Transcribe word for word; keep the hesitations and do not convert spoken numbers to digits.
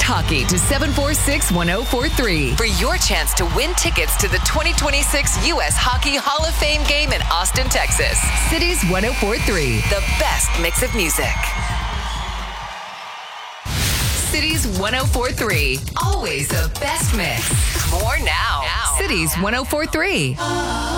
hockey to seven four six, one oh four three for your chance to win tickets to the twenty twenty-six U S Hockey Hall of Fame game in Austin, Texas. Cities one oh four three, the best mix of music. Cities one oh four three, always the best mix. More now. now. Cities one oh four three.